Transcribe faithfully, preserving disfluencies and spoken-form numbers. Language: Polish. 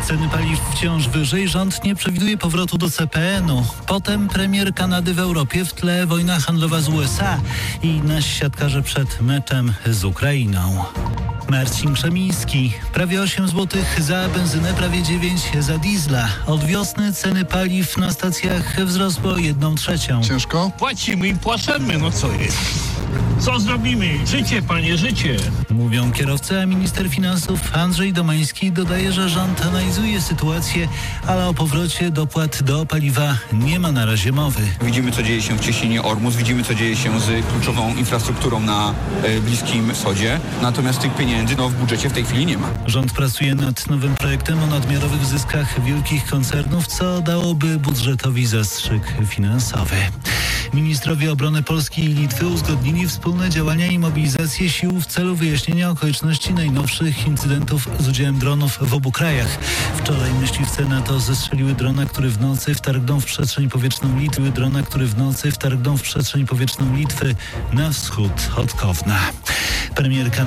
Ceny paliw wciąż wyżej, rząd nie przewiduje powrotu do C P N u. Potem premier Kanady w Europie, w tle wojna handlowa z U S A i nasi siatkarze przed meczem z Ukrainą. Marcin Krzemiński. Prawie osiem złotych za benzynę, prawie dziewięć za diesla. Od wiosny ceny paliw na stacjach wzrosły o jedną trzecią. Ciężko? Płacimy i płaczemy, no co jest? Co zrobimy? Życie, panie, życie. Mówią kierowcy, a minister finansów Andrzej Domański dodaje, że rząd analizuje sytuację, ale o powrocie dopłat do paliwa nie ma na razie mowy. Widzimy, co dzieje się w cieśninie Ormus, widzimy, co dzieje się z kluczową infrastrukturą na e, Bliskim Wschodzie. Natomiast tych pieniędzy no, w budżecie w tej chwili nie ma. Rząd pracuje nad nowym projektem o nadmiarowych zyskach wielkich koncernów, co dałoby budżetowi zastrzyk finansowy. Ministrowie obrony Polski i Litwy uzgodnili wspólne działania i mobilizację sił w celu wyjaśnienia okoliczności najnowszych incydentów z udziałem dronów w obu krajach. Wczoraj myśliwce NATO zestrzeliły drona, który w nocy wtargnął w przestrzeń powietrzną Litwy. Drona, który w nocy wtargnął w przestrzeń powietrzną Litwy na wschód od Kowna. Premierka